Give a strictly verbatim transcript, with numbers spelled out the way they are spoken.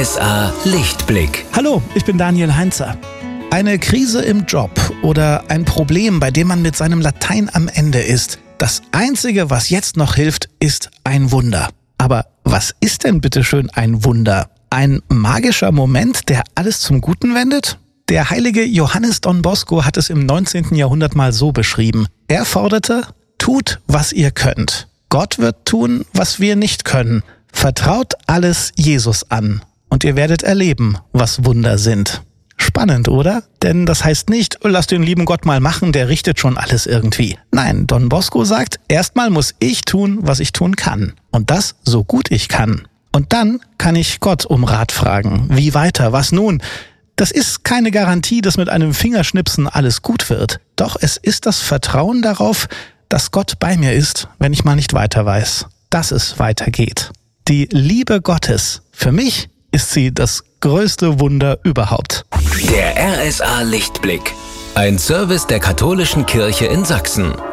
S A Lichtblick. Hallo, ich bin Daniel Heinzer. Eine Krise im Job oder ein Problem, bei dem man mit seinem Latein am Ende ist. Das Einzige, was jetzt noch hilft, ist ein Wunder. Aber was ist denn bitteschön ein Wunder? Ein magischer Moment, der alles zum Guten wendet? Der heilige Johannes Don Bosco hat es im neunzehnten Jahrhundert mal so beschrieben. Er forderte: Tut, was ihr könnt. Gott wird tun, was wir nicht können. Vertraut alles Jesus an und ihr werdet erleben, was Wunder sind. Spannend, oder? Denn das heißt nicht, lass den lieben Gott mal machen, der richtet schon alles irgendwie. Nein, Don Bosco sagt, erstmal muss ich tun, was ich tun kann. Und das so gut ich kann. Und dann kann ich Gott um Rat fragen. Wie weiter? Was nun? Das ist keine Garantie, dass mit einem Fingerschnipsen alles gut wird. Doch es ist das Vertrauen darauf, dass Gott bei mir ist, wenn ich mal nicht weiter weiß. Dass es weitergeht. Die Liebe Gottes, für mich ist sie das größte Wunder überhaupt. Der R S A Lichtblick. Ein Service der Katholischen Kirche in Sachsen.